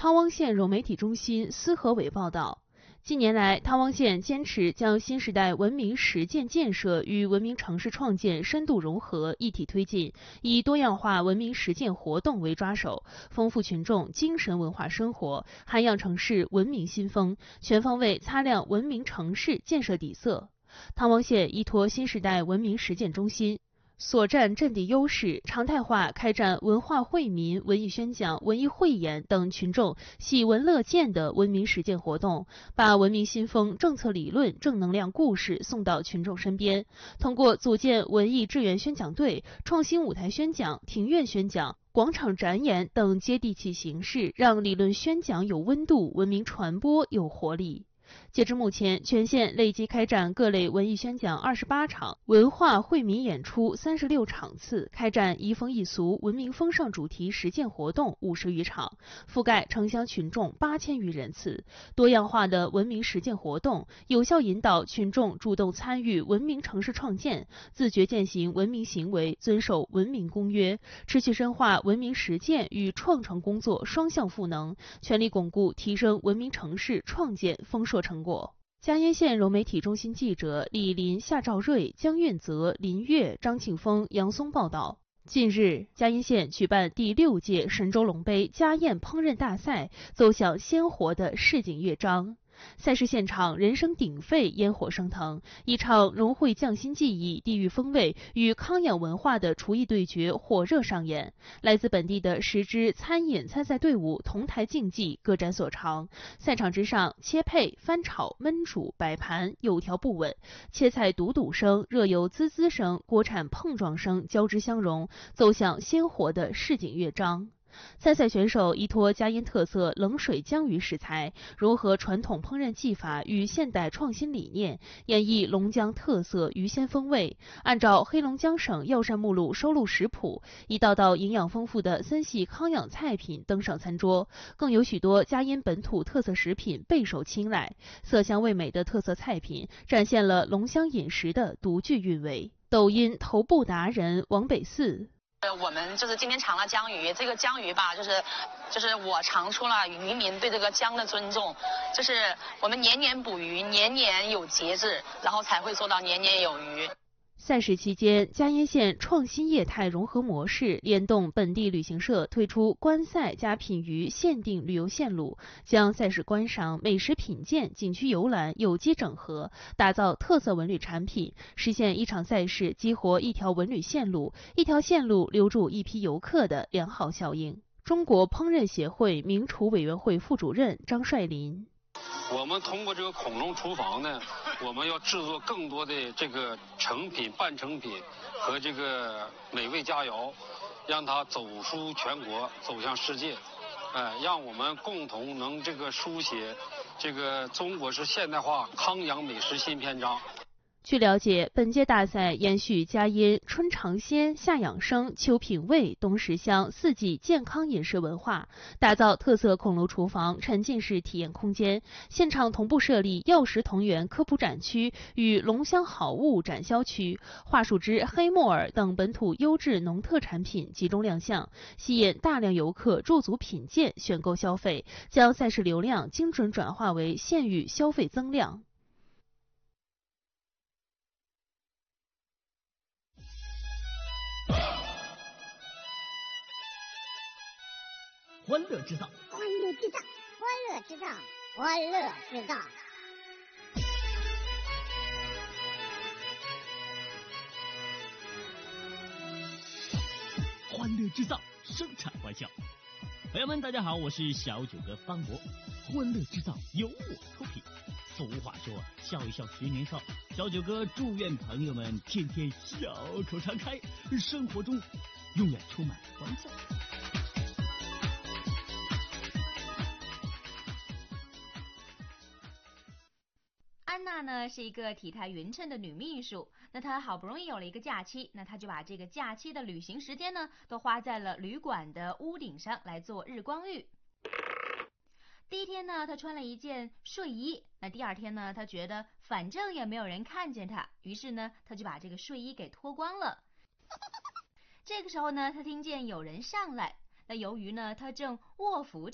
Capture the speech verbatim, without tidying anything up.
汤汪县融媒体中心司和伟报道，近年来，汤汪县坚持将新时代文明实践建设与文明城市创建深度融合，一体推进，以多样化文明实践活动为抓手，丰富群众精神文化生活，涵养城市文明新风，全方位擦亮文明城市建设底色。汤汪县依托新时代文明实践中心，所占阵地优势，常态化开展文化惠民、文艺宣讲、文艺汇演等群众喜闻乐见的文明实践活动，把文明新风、政策理论、正能量故事送到群众身边。通过组建文艺志愿宣讲队、创新舞台宣讲、庭院宣讲、广场展演等接地气形式，让理论宣讲有温度，文明传播有活力。截至目前，全县累计开展各类文艺宣讲二十八场，文化惠民演出三十六场次，开展移风易俗、文明风尚主题实践活动五十余场，覆盖城乡群众八千余人次。多样化的文明实践活动，有效引导群众主动参与文明城市创建，自觉践行文明行为，遵守文明公约，持续深化文明实践与创城工作双向赋能，全力巩固提升文明城市创建丰硕成果。嘉烟县融媒体中心记者李林、夏兆瑞、江运泽、林月、张庆峰、杨松报道。近日，嘉烟县举办第六届神州龙杯家宴烹饪大赛，走向鲜活的市井乐章。赛事现场人声鼎沸，烟火升腾，一场融汇匠心技艺、地域风味与康养文化的厨艺对决火热上演。来自本地的十支餐饮参赛队伍同台竞技，各展所长。赛场之上，切配、翻炒、焖煮、摆盘有条不紊，切菜笃笃声、热油滋滋声、锅铲碰撞声交织相融，走向鲜活的市井乐章。参赛选手依托嘉烟特色冷水江鱼食材，融合传统烹饪技法与现代创新理念，演绎龙江特色鱼鲜风味。按照黑龙江省药膳目录收录食谱，一道道营养丰富的森系康养菜品登上餐桌，更有许多嘉烟本土特色食品备受青睐。色香味美的特色菜品，展现了龙乡饮食的独具韵味。抖音头部达人王北四。 我们就是今天尝了江鱼，这个江鱼吧，就是就是我尝出了渔民对这个江的尊重，就是我们年年捕鱼，年年有节制，然后才会做到年年有余。 赛事期间，嘉烟县创新业态融合模式联动本地旅行社推出观赛加品鱼限定旅游线路，将赛事观赏、美食品鉴、景区游览有机整合，打造特色文旅产品，实现一场赛事激活一条文旅线路，一条线路留住一批游客的良好效应。中国烹饪协会名厨委员会副主任张帅林。 我们通过这个恐龙厨房呢，我们要制作更多的这个成品、半成品和这个美味佳肴，让它走出全国，走向世界，哎，让我们共同能这个书写这个中国式现代化康养美食新篇章。 据了解，本届大赛延续嘉烟春尝鲜、夏养生、秋品味、冬食香四季健康饮食文化，打造特色恐龙厨房沉浸式体验空间。现场同步设立药食同源科普展区与龙乡好物展销区，桦树枝、黑木耳等本土优质农特产品集中亮相，吸引大量游客驻足品鉴、选购消费，将赛事流量精准转化为县域消费增量。 欢乐制造， 欢乐制造，欢乐制造，欢乐制造。 欢乐制造，生产欢笑。朋友们，大家好，我是小九哥方博。欢乐制造由我出品。俗话说，笑一笑十年少。小九哥祝愿朋友们天天笑口常开，生活中永远充满欢笑。 安娜呢是一个体态匀称的女秘书，那她好不容易有了一个假期，那她就把这个假期的旅行时间呢都花在了旅馆的屋顶上来做日光浴。第一天呢，她穿了一件睡衣，那第二天呢，她觉得反正也没有人看见她，于是呢，她就把这个睡衣给脱光了。这个时候呢，她听见有人上来，那由于呢，她正卧伏